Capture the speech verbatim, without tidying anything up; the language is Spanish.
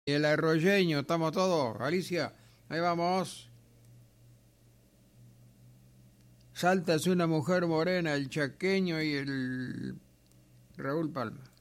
Y el arroyeño, estamos todos. Alicia, ahí vamos. Salta es una mujer morena, el chaqueño y el Raúl Palma.